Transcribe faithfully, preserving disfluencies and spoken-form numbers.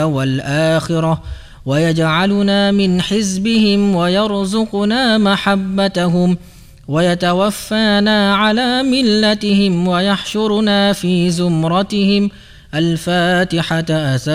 والآخرة ويجعلنا من حزبهم ويرزقنا محبتهم ويتوفانا على ملتهم ويحشرنا في زمرتهم. الفاتحة.